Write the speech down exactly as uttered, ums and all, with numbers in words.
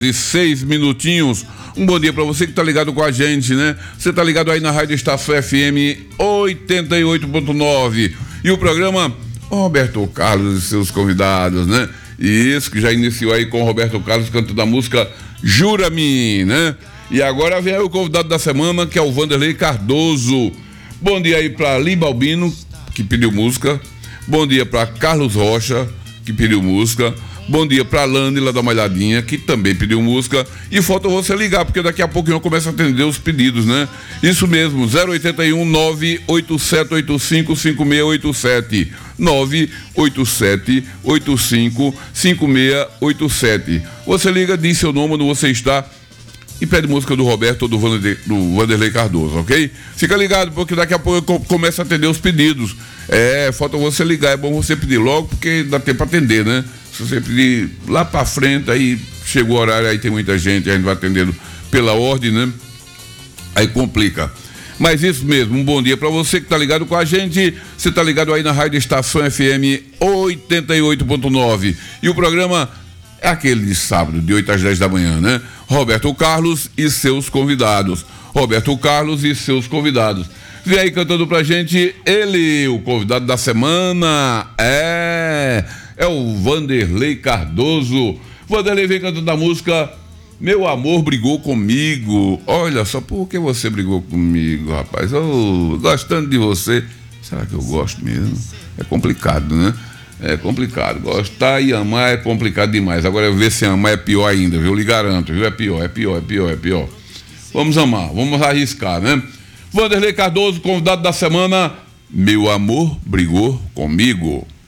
E seis minutinhos. Um bom dia pra você que tá ligado com a gente, né? Você tá ligado aí na Rádio Estação F M oitenta e oito ponto nove. E o programa Roberto Carlos e seus convidados, né? Isso, que já iniciou aí com o Roberto Carlos cantando a música Jura-me, né? E agora vem aí o convidado da semana, que é o Vanderlei Cardoso. Bom dia aí pra Liba Albino, que pediu música. Bom dia pra Carlos Rocha, que pediu música. Bom dia pra Lânila da Malhadinha, que também pediu música. E falta você ligar, porque daqui a pouquinho eu começo a atender os pedidos, né? Isso mesmo, zero oito um, nove oito sete oito cinco, cinco seis oito sete. nove oito sete oito cinco, cinco seis oito sete. Você liga, diz seu nome, onde você está e pede música do Roberto ou do Vanderlei, do Vanderlei Cardoso, ok? Fica ligado, porque daqui a pouco eu começo a atender os pedidos. É, falta você ligar, é bom você pedir logo, porque dá tempo pra atender, né? Se você pedir lá pra frente, aí chegou o horário, aí tem muita gente, a gente vai atendendo pela ordem, né? Aí complica. Mas isso mesmo, um bom dia pra você que tá ligado com a gente. Você tá ligado aí na Rádio Estação F M oitenta e oito ponto nove. E o programa é aquele de sábado, de oito às dez da manhã, né? Roberto Carlos e seus convidados. Roberto Carlos e seus convidados. Vem aí cantando pra gente ele, o convidado da semana. É... É o Vanderlei Cardoso. Vanderlei vem cantando a música Meu Amor Brigou Comigo. Olha só, por que você brigou comigo, rapaz? Eu, gostando de você. Será que eu gosto mesmo? É complicado, né? É complicado. Gostar e amar é complicado demais. Agora ver se amar é pior ainda, viu? Eu lhe garanto, viu? É pior, é pior, é pior, é pior. Vamos amar, vamos arriscar, né? Vanderlei Cardoso, convidado da semana. Meu Amor Brigou Comigo.